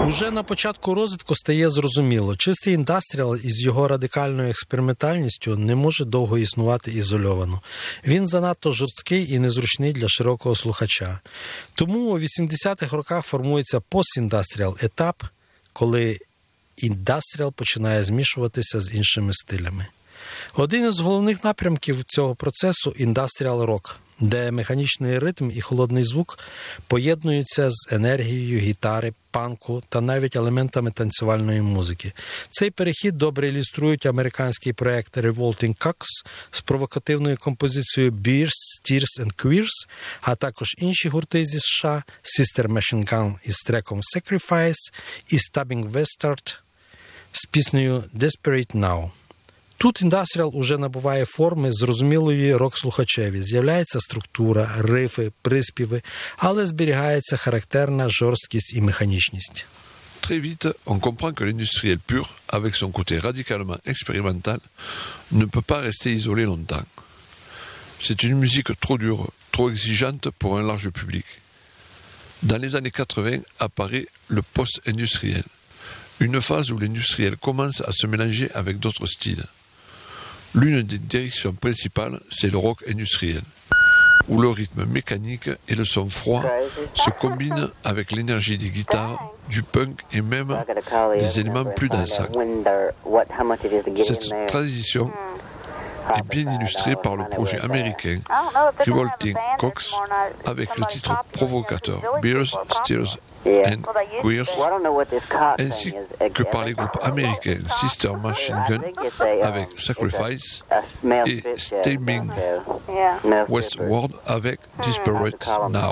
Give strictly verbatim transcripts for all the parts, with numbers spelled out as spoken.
Уже на початку розвитку стає зрозуміло, чистий індастріал із його радикальною експериментальністю не може довго існувати ізольовано. Він занадто жорсткий і незручний для широкого слухача. Тому у вісімдесятих роках формується постіндастріал етап, коли індастріал починає змішуватися з іншими стилями. Один із головних напрямків цього процесу – індастріал-рок, де механічний ритм і холодний звук поєднуються з енергією гітари, панку та навіть елементами танцювальної музики. Цей перехід добре ілюструють американський проєкт Revolting Cocks з провокативною композицією Beers, Tears and Queers, а також інші гурти зі США Sister Machine Gun із треком Sacrifice і Stabbing Westard з піснею Desperate Now. Тут індастріал уже набуває форми зрозумілої рок-слухачеві. З'являється структура, рифи, приспіви, але зберігається характерна жорсткість і механічність. Très vite, on comprend que l'industriel pur, avec son côté radicalement expérimental, ne peut pas rester isolé longtemps. C'est une musique trop dure, trop exigeante pour un large public. Dans les années quatre-vingts apparaît le post-industriel, une phase où l'industriel commence à se mélanger avec d'autres styles. L'une des directions principales, c'est le rock industriel, où le rythme mécanique et le son froid se combinent avec l'énergie des guitares, du punk et même des éléments plus dansants. Cette transition est bien illustrée par le projet américain Revolting Cocks avec le titre provocateur Beers, Tears and Queers, ainsi que par les groupes américains Sister Machine Gun avec Sacrifice et Stabbing Westward avec Desperate Now.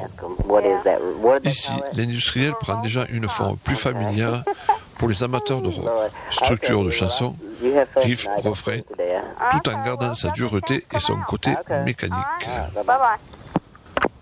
Ici, l'industriel prend déjà une forme plus familière pour les amateurs de rock, structure de chansons, riffs, refrains, tout en gardant sa dureté et son côté mécanique.